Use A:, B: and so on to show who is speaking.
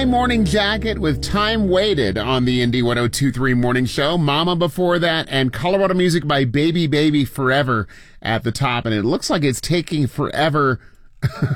A: My Morning Jacket with Time Waited on the Indie 102.3 Morning Show. Mama before that, and Colorado Music by Baby Baby Forever at the top. And it looks like it's taking forever